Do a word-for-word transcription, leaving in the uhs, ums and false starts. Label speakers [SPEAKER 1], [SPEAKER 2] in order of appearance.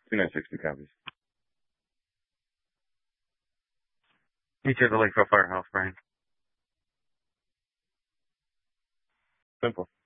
[SPEAKER 1] two nine six two copies.
[SPEAKER 2] Meet you at the Lakeville Firehouse, Brian.
[SPEAKER 1] Simple.